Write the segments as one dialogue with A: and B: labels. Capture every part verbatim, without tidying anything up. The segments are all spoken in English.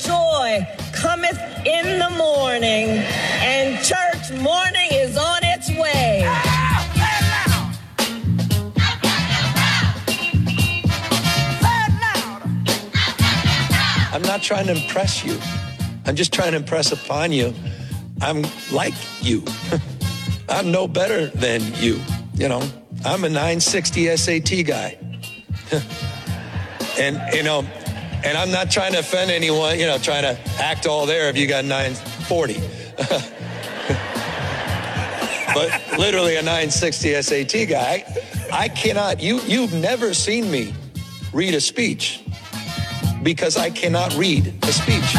A: joy cometh in the morning, and church morning is on its way.
B: I'm not trying to impress you. I'm just trying to impress upon you. I'm like you. I'm no better than you. You know, I'm a nine sixty S A T guy. And, you know, and I'm not trying to offend anyone, you know, trying to act all there if you got nine forty. But literally a nine sixty S A T guy. I cannot, you, you've never seen me read a speech because I cannot read a speech.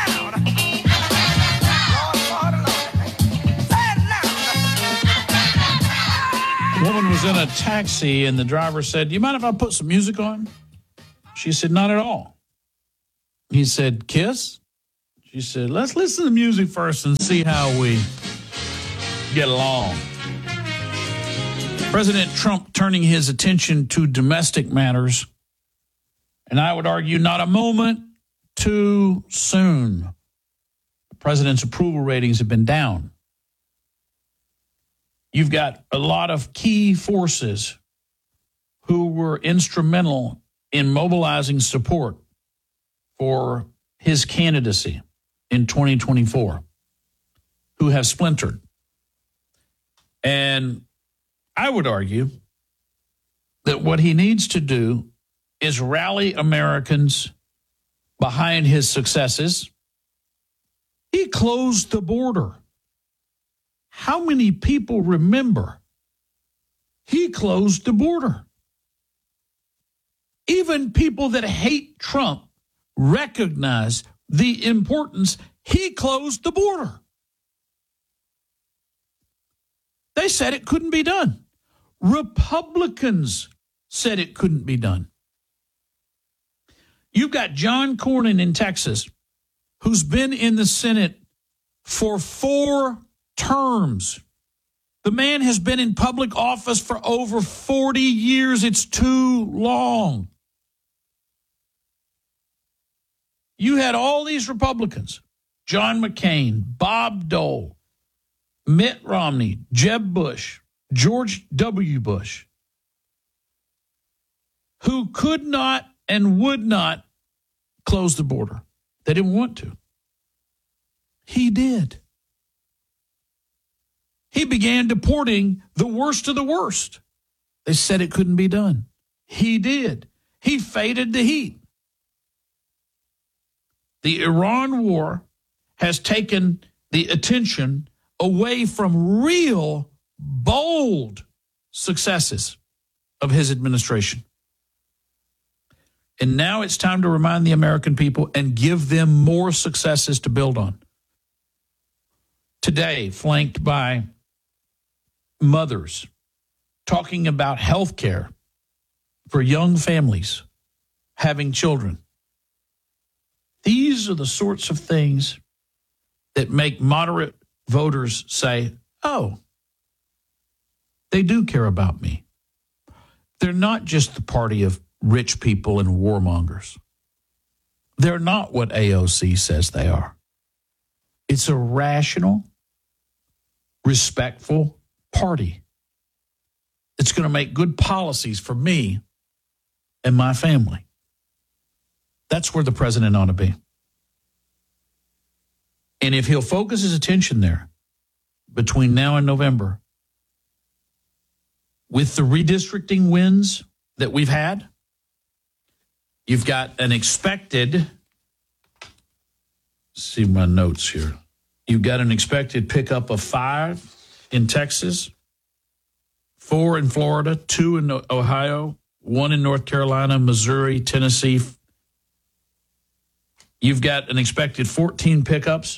C: A woman was in a taxi and the driver said, "Do you mind if I put some music on?" She said, "Not at all." He said, "Kiss?" She said, "Let's listen to music first and see how we get along." President Trump turning his attention to domestic matters, and I would argue not a moment too soon. The president's approval ratings have been down. You've got a lot of key forces who were instrumental in mobilizing support for his candidacy in twenty twenty-four, who have splintered. And I would argue that what he needs to do is rally Americans behind his successes. He closed the border. How many people remember he closed the border? Even people that hate Trump recognize the importance. He closed the border. They said it couldn't be done. Republicans said it couldn't be done. You've got John Cornyn in Texas, who's been in the Senate for four terms. The man has been in public office for over forty years. It's too long. You had all these Republicans, John McCain, Bob Dole, Mitt Romney, Jeb Bush, George W. Bush, who could not and would not close the border. They didn't want to. He did. He began deporting the worst of the worst. They said it couldn't be done. He did. He faded the heat. The Iran war has taken the attention away from real, bold successes of his administration. And now it's time to remind the American people and give them more successes to build on. Today, flanked by mothers talking about health care for young families having children. These are the sorts of things that make moderate voters say, oh, they do care about me. They're not just the party of rich people and warmongers. They're not what A O C says they are. It's a rational, respectful party. It's going to make good policies for me and my family. That's where the president ought to be. And if he'll focus his attention there between now and November, with the redistricting wins that we've had, you've got an expected, let's see my notes here. You've got an expected pickup of five in Texas, four in Florida, two in Ohio, one in North Carolina, Missouri, Tennessee. You've got an expected fourteen pickups.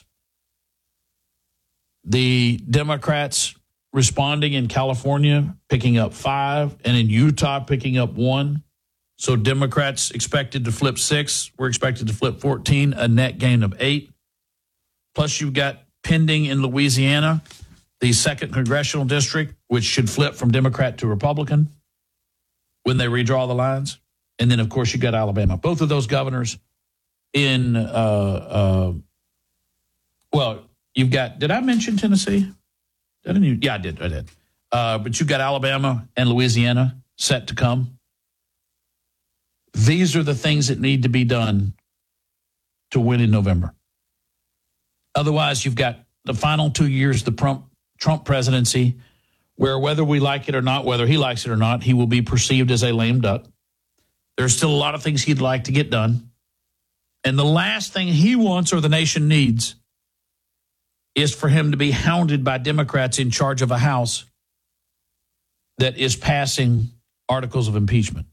C: The Democrats responding in California, picking up five, and in Utah, picking up one. So Democrats expected to flip six. We're expected to flip fourteen, a net gain of eight. Plus, you've got pending in Louisiana, the second congressional district, which should flip from Democrat to Republican when they redraw the lines. And then, of course, you've got Alabama. Both of those governors in, uh, uh, well, you've got, did I mention Tennessee? Didn't you? Yeah, I did. I did. Uh, but you've got Alabama and Louisiana set to come. These are the things that need to be done to win in November. Otherwise, you've got the final two years of the Trump, Trump presidency, where whether we like it or not, whether he likes it or not, he will be perceived as a lame duck. There's still a lot of things he'd like to get done. And the last thing he wants or the nation needs is for him to be hounded by Democrats in charge of a House that is passing articles of impeachment.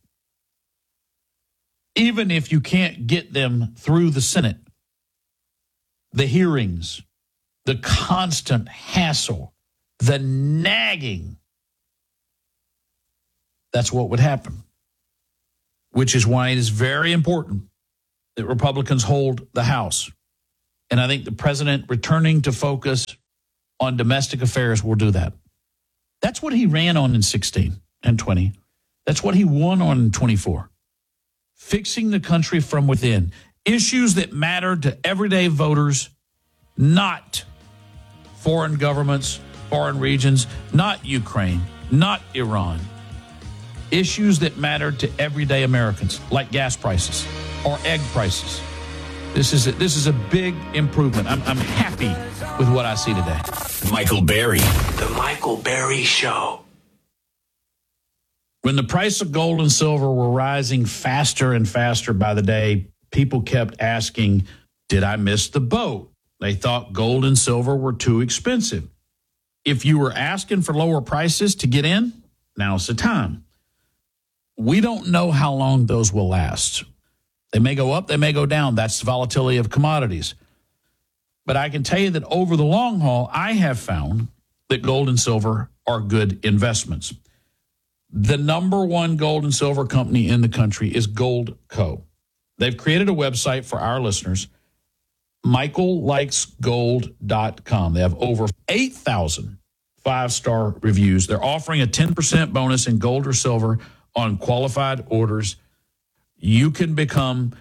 C: Even if you can't get them through the Senate, the hearings, the constant hassle, the nagging, that's what would happen. Which is why it is very important that Republicans hold the House. And I think the president returning to focus on domestic affairs will do that. That's what he ran on in sixteen and twenty. That's what he won on in twenty-four. Fixing the country from within. Issues that matter to everyday voters, not foreign governments, foreign regions, not Ukraine, not Iran. Issues that matter to everyday Americans, like gas prices or egg prices. This is a, this is a big improvement. I'm, I'm happy with what I see today.
D: Michael Berry. The Michael Berry Show.
C: When the price of gold and silver were rising faster and faster by the day, people kept asking, did I miss the boat? They thought gold and silver were too expensive. If you were asking for lower prices to get in, now's the time. We don't know how long those will last. They may go up, they may go down. That's the volatility of commodities. But I can tell you that over the long haul, I have found that gold and silver are good investments. The number one gold and silver company in the country is Gold Co. They've created a website for our listeners, michael likes gold dot com. They have over eight thousand five-star reviews. They're offering a ten percent bonus in gold or silver on qualified orders. You can become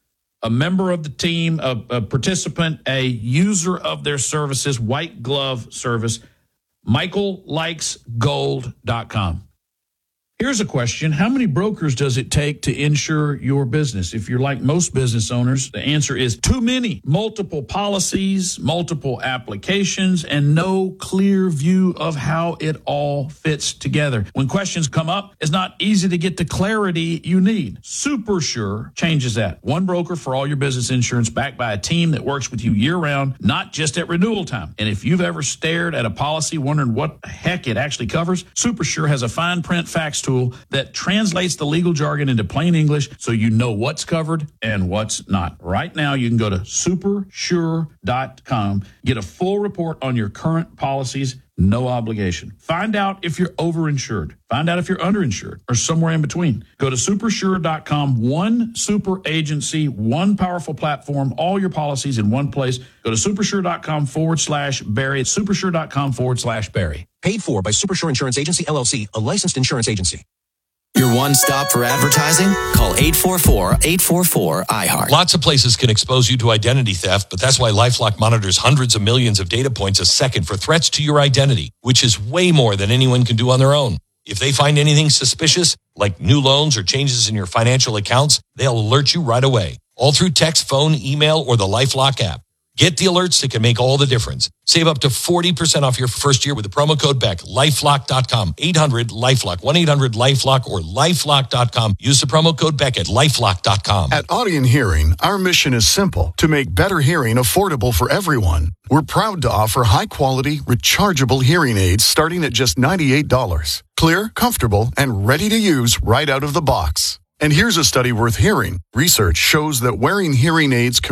C: a member of the team, a, a participant, a user of their services, white glove service, michael likes gold dot com. Here's a question. How many brokers does it take to insure your business? If you're like most business owners, the answer is too many. Multiple policies, multiple applications, and no clear view of how it all fits together. When questions come up, it's not easy to get the clarity you need. SuperSure changes that. One broker for all your business insurance, backed by a team that works with you year-round, not just at renewal time. And if you've ever stared at a policy wondering what the heck it actually covers, SuperSure has a fine print facts tool that translates the legal jargon into plain English so you know what's covered and what's not. Right now, you can go to super sure dot com, get a full report on your current policies, no obligation. Find out if you're overinsured. Find out if you're underinsured or somewhere in between. Go to super sure dot com, one super agency, one powerful platform, all your policies in one place. Go to supersure dot com forward slash Barry. It's supersure dot com forward slash Barry.
E: Paid for by SuperSure Insurance Agency, L L C, a licensed insurance agency.
D: Your one stop for advertising? Call eight four four, eight four four, I heart.
F: Lots of places can expose you to identity theft, but that's why LifeLock monitors hundreds of millions of data points a second for threats to your identity, which is way more than anyone can do on their own. If they find anything suspicious, like new loans or changes in your financial accounts, they'll alert you right away, all through text, phone, email, or the LifeLock app. Get the alerts that can make all the difference. Save up to forty percent off your first year with the promo code Beck. lifelock dot com, eight hundred LifeLock, one eight hundred LifeLock, or lifelock dot com. Use the promo code Beck at lifelock dot com.
G: At Audien Hearing, our mission is simple: to make better hearing affordable for everyone. We're proud to offer high-quality, rechargeable hearing aids starting at just ninety-eight dollars. Clear, comfortable, and ready to use right out of the box. And here's a study worth hearing. Research shows that wearing hearing aids